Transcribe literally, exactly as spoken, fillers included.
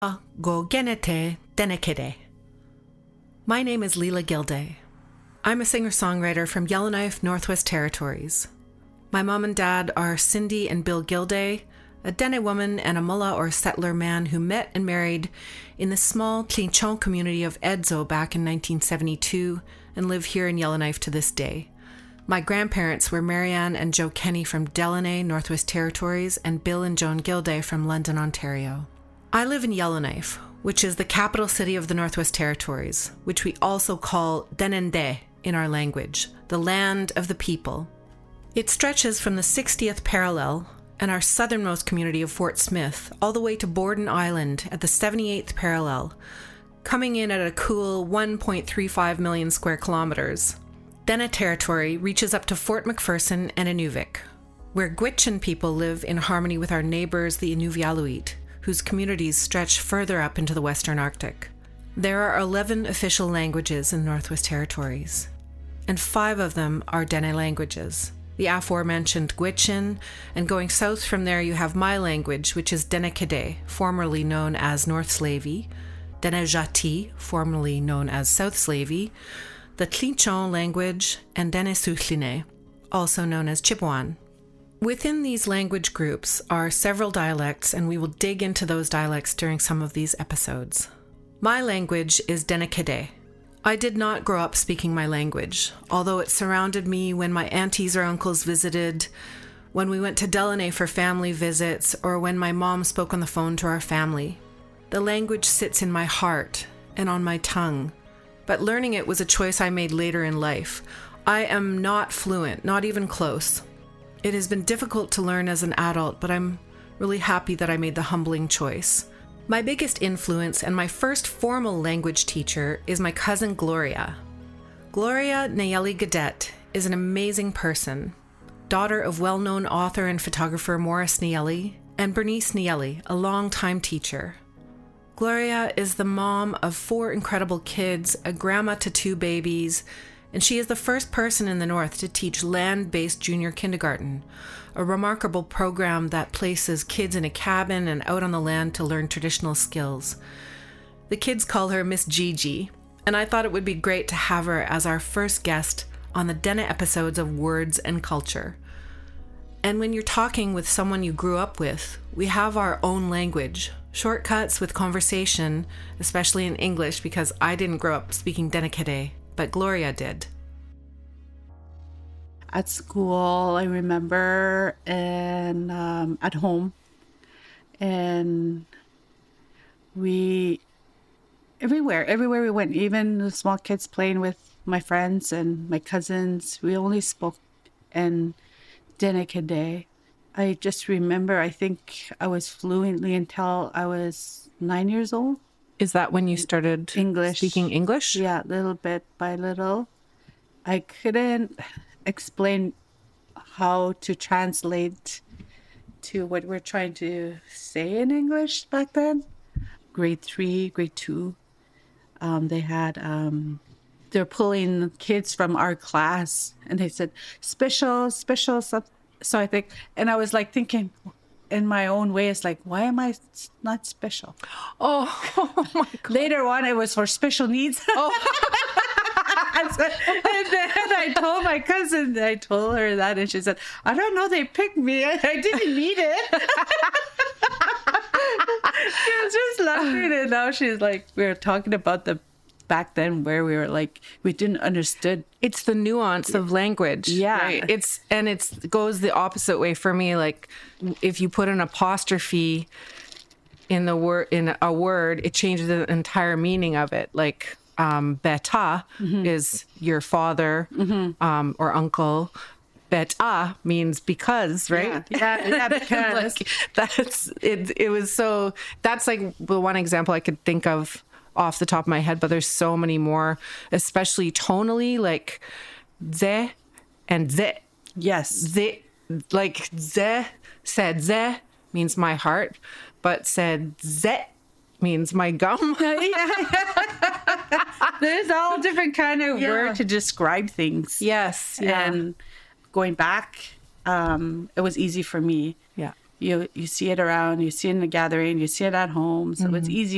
Go genete denekede. My name is Leela Gilday. I'm a singer-songwriter from Yellowknife, Northwest Territories. My mom and dad are Cindy and Bill Gilday, a Dene woman and a mullah or settler man who met and married in the small Tlinchon community of Edzo back in nineteen seventy-two and live here in Yellowknife to this day. My grandparents were Marianne and Joe Kenny from Delaney, Northwest Territories, and Bill and Joan Gilday from London, Ontario. I live in Yellowknife, which is the capital city of the Northwest Territories, which we also call Denendeh in our language, the land of the people. It stretches from the sixtieth parallel and our southernmost community of Fort Smith all the way to Borden Island at the seventy-eighth parallel, coming in at a cool one point three five million square kilometers. Dene territory reaches up to Fort McPherson and Inuvik, where Gwich'in people live in harmony with our neighbors, the Inuvialuit, whose communities stretch further up into the Western Arctic. There are eleven official languages in the Northwest Territories, and five of them are Dene languages. The aforementioned Gwich'in, and going south from there you have my language, which is Denekede, formerly known as North Slavey, Denejati, formerly known as South Slavey, the Tlinchon language, and Dene Suhline, also known as Chipewyan. Within these language groups are several dialects, and we will dig into those dialects during some of these episodes. My language is Denekede. I did not grow up speaking my language, although it surrounded me when my aunties or uncles visited, when we went to Delaney for family visits, or when my mom spoke on the phone to our family. The language sits in my heart and on my tongue, but learning it was a choice I made later in life. I am not fluent, not even close. It has been difficult to learn as an adult, but I'm really happy that I made the humbling choice. My biggest influence and my first formal language teacher is my cousin Gloria. Gloria Nayeli Gadet is an amazing person, daughter of well-known author and photographer Morris Nayeli and Bernice Nayeli, a longtime teacher. Gloria is the mom of four incredible kids, a grandma to two babies, and she is the first person in the North to teach land-based junior kindergarten, a remarkable program that places kids in a cabin and out on the land to learn traditional skills. The kids call her Miss Gigi, and I thought it would be great to have her as our first guest on the Dene episodes of Words and Culture. And when you're talking with someone you grew up with, we have our own language, shortcuts with conversation, especially in English, because I didn't grow up speaking Denekede, but Gloria did. At school, I remember, and um, at home, and we, everywhere, everywhere we went, even the small kids playing with my friends and my cousins, we only spoke in Denekede. I just remember, I think I was fluently until I was nine years old. Is that when you started English. speaking English? Yeah, little bit by little. I couldn't explain how to translate to what we're trying to say in English back then. Grade three, grade two, um, they had, um, they're pulling kids from our class, and they said, special, special. So I think, and I was like thinking, in my own way, it's like, why am I not special? Oh, oh my God. Later on, it was for special needs. Oh. and, so, and then I told my cousin, I told her that, and she said, I don't know, they picked me. I didn't need it. She was just laughing, and now she's like, we were talking about the back then where we were like, we didn't understood. It's the nuance of language. Yeah. Right? It's, and it's goes the opposite way for me. Like if you put an apostrophe in the word, in a word, it changes the entire meaning of it. Like, um, beta mm-hmm. is your father, mm-hmm. um, or uncle. Beta means because, right? Yeah, yeah, yeah because. Like, that's, it, it was so, that's like the one example I could think of off the top of my head, but there's so many more, especially tonally, like ze and ze. Yes. Ze, like ze, said ze means my heart, but said ze means my gum. There's all different kind of yeah. word to describe things. Yes. Yeah. And going back, um, it was easy for me. Yeah. You you see it around, you see it in the gathering, you see it at home, so mm-hmm. it's easy